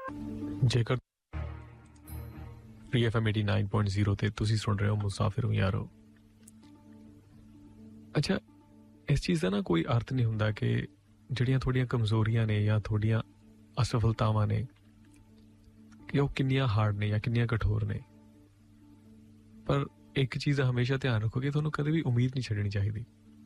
ਜੇਕਰ free FM 89.0 ਤੇ ਤੁਸੀਂ ਸੁਣ ਰਹੇ ਹੋ ਮੁਸਾਫਿਰ ਹੂੰ ਯਾਰੋ। ਅੱਛਾ, ਇਸ ਚੀਜ਼ ਦਾ ਨਾ ਕੋਈ ਅਰਥ ਨਹੀਂ ਹੁੰਦਾ ਕਿ ਜਿਹੜੀਆਂ ਤੁਹਾਡੀਆਂ ਕਮਜ਼ੋਰੀਆਂ ਨੇ ਜਾਂ ਤੁਹਾਡੀਆਂ ਅਸਫਲਤਾਵਾਂ ਨੇ ਕਿ ਉਹ ਕਿੰਨੀਆਂ ਹਾਰਡ ਨੇ ਜਾਂ ਕਿੰਨੀਆਂ ਕਠੋਰ ਨੇ। ਪਰ ਇੱਕ ਚੀਜ਼ ਦਾ ਹਮੇਸ਼ਾ ਧਿਆਨ ਰੱਖੋ ਕਿ ਤੁਹਾਨੂੰ ਕਦੇ ਵੀ ਉਮੀਦ ਨਹੀਂ ਛੱਡਣੀ ਚਾਹੀਦੀ।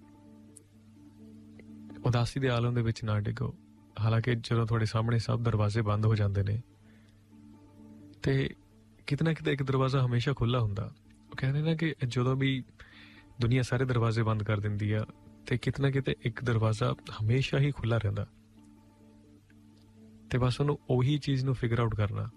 ਉਦਾਸੀ ਦੇ ਆਲਮ ਦੇ ਵਿੱਚ ਨਾ ਡਿੱਗੋ। ਹਾਲਾਂਕਿ ਜਦੋਂ ਤੁਹਾਡੇ ਸਾਹਮਣੇ ਸਭ ਦਰਵਾਜ਼ੇ ਬੰਦ ਹੋ ਜਾਂਦੇ ਨੇ ਤੇ ਕਿਤੇ ਨਾ ਕਿਤੇ ਇੱਕ ਦਰਵਾਜ਼ਾ ਹਮੇਸ਼ਾ ਖੁੱਲ੍ਹਾ ਹੁੰਦਾ। ਉਹ ਕਹਿੰਦੇ ਨਾ ਕਿ ਜਦੋਂ ਵੀ ਦੁਨੀਆ ਸਾਰੇ ਦਰਵਾਜ਼ੇ ਬੰਦ ਕਰ ਦਿੰਦੀ ਆ ਤੇ ਕਿਤੇ ਨਾ ਕਿਤੇ ਇੱਕ ਦਰਵਾਜ਼ਾ ਹਮੇਸ਼ਾ ਹੀ ਖੁੱਲ੍ਹਾ ਰਹਿੰਦਾ। ਤੇ ਬਸ ਉਹਨੂੰ ਉਹੀ ਚੀਜ਼ ਨੂੰ ਫਿਗਰ ਆਊਟ ਕਰਨਾ,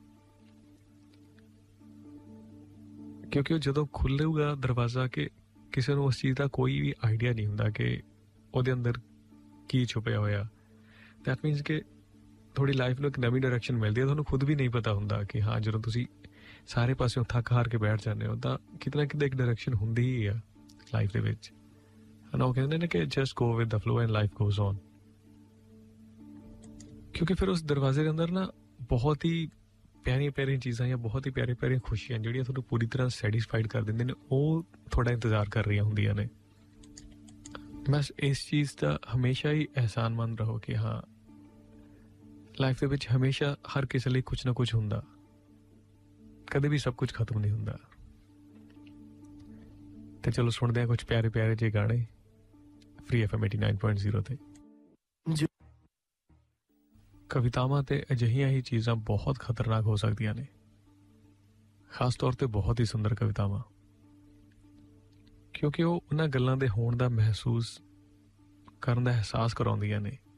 ਕਿਉਂਕਿ ਉਹ ਜਦੋਂ ਖੁੱਲ੍ਹੇਗਾ ਦਰਵਾਜ਼ਾ ਕਿ ਕਿਸੇ ਨੂੰ ਉਸ ਚੀਜ਼ ਦਾ ਕੋਈ ਵੀ ਆਈਡੀਆ ਨਹੀਂ ਹੁੰਦਾ ਕਿ ਉਹਦੇ ਅੰਦਰ ਕੀ ਛੁਪਿਆ ਹੋਇਆ। ਦੈਟ ਮੀਨਸ ਕਿ ਤੁਹਾਡੀ ਲਾਈਫ ਨੂੰ ਇੱਕ ਨਵੀਂ ਡਾਇਰੈਕਸ਼ਨ ਮਿਲਦੀ ਹੈ। ਤੁਹਾਨੂੰ ਖੁਦ ਵੀ ਨਹੀਂ ਪਤਾ ਹੁੰਦਾ ਕਿ ਹਾਂ, ਜਦੋਂ ਤੁਸੀਂ ਸਾਰੇ ਪਾਸਿਓਂ ਥੱਕ ਹਾਰ ਕੇ ਬੈਠ ਜਾਂਦੇ ਹੋ ਤਾਂ ਕਿਤੇ ਨਾ ਕਿਤੇ ਇੱਕ ਡਾਇਰੈਕਸ਼ਨ ਹੁੰਦੀ ਹੀ ਆ ਲਾਈਫ ਦੇ ਵਿੱਚ। ਹਨਾ, ਉਹ ਕਹਿੰਦੇ ਨੇ ਕਿ just go with the flow and life goes on. ਕਿਉਂਕਿ ਫਿਰ ਉਸ ਦਰਵਾਜ਼ੇ ਦੇ ਅੰਦਰ ਨਾ ਬਹੁਤ ਹੀ ਪਿਆਰੀਆਂ ਪਿਆਰੀਆਂ ਚੀਜ਼ਾਂ ਜਾਂ ਬਹੁਤ ਹੀ ਪਿਆਰੀਆਂ ਪਿਆਰੀਆਂ ਖੁਸ਼ੀਆਂ ਜਿਹੜੀਆਂ ਤੁਹਾਨੂੰ ਪੂਰੀ ਤਰ੍ਹਾਂ ਸੈਟੀਸਫਾਈਡ ਕਰ ਦਿੰਦੇ ਨੇ, ਉਹ ਤੁਹਾਡਾ ਇੰਤਜ਼ਾਰ ਕਰ ਰਹੀਆਂ ਹੁੰਦੀਆਂ ਨੇ। ਬਸ ਇਸ ਚੀਜ਼ ਦਾ ਹਮੇਸ਼ਾ ਹੀ ਅਹਿਸਾਨਮੰਦ ਰਹੋ ਕਿ ਹਾਂ, ਲਾਈਫ ਦੇ ਵਿੱਚ ਹਮੇਸ਼ਾ ਹਰ ਕਿਸੇ ਲਈ ਕੁਛ ਨਾ ਕੁਛ ਹੁੰਦਾ। ਕਦੇ ਵੀ ਸਭ ਕੁਝ ਖਤਮ ਨਹੀਂ ਹੁੰਦਾ। ਤੇ ਚਲੋ ਸੁਣਦੇ ਹਾਂ ਕੁਝ ਪਿਆਰੇ ਪਿਆਰੇ ਜਿਹੇ ਗਾਣੇ ਫ੍ਰੀ FM 89.0 ਤੇ। ਕਵਿਤਾਵਾਂ ਤੇ ਅਜਿਹੀਆਂ ਹੀ ਚੀਜ਼ਾਂ ਬਹੁਤ ਖਤਰਨਾਕ ਹੋ ਸਕਦੀਆਂ ਨੇ, ਖਾਸ ਤੌਰ ਤੇ ਬਹੁਤ ਹੀ ਸੁੰਦਰ ਕਵਿਤਾਵਾਂ, ਕਿਉਂਕਿ ਉਹ ਉਹਨਾਂ ਗੱਲਾਂ ਦੇ ਹੋਣ ਦਾ ਮਹਿਸੂਸ ਕਰਨ ਦਾ ਅਹਿਸਾਸ ਕਰਾਉਂਦੀਆਂ ਨੇ